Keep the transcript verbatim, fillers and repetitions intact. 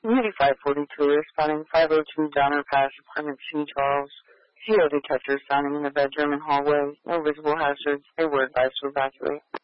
Unity five forty-two, responding five oh two Donner Pass, apartment C, Charles. C O detector sounding in the bedroom and hallway. No visible hazards. A word advised to evacuate.